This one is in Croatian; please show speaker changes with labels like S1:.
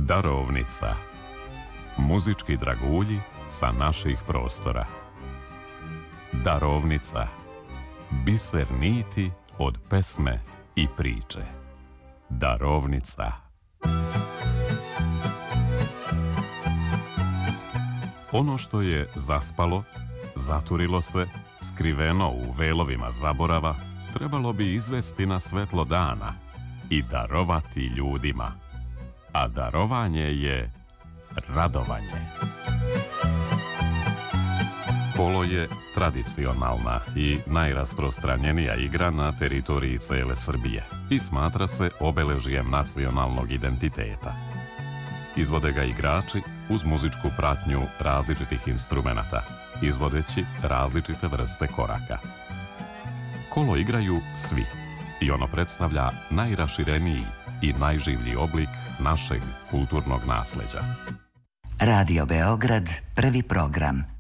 S1: Darovnica. Muzički dragulji sa naših prostora. Darovnica. Biser niti od pesme i priče. Darovnica. Ono što je zaspalo, zaturilo se, skriveno u velovima zaborava, trebalo bi izvesti na svetlo dana i darovati ljudima. A darovanje je radovanje. Kolo je tradicionalna i najrasprostranjenija igra na teritoriji cele Srbije i smatra se obeležijem nacionalnog identiteta. Izvode ga igrači uz muzičku pratnju različitih instrumenata, izvodeći različite vrste koraka. Kolo igraju svi i ono predstavlja najrašireniji i najživlji oblik našeg kulturnog nasleđa.
S2: Radio Beograd, prvi program.